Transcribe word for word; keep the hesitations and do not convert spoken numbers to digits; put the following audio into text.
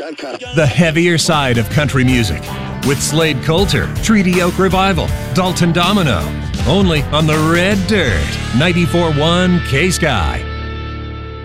The heavier side of country music with Slade Coulter, Treaty Oak Revival, Dalton Domino. Only on the Red Dirt, ninety-four point one K-Sky.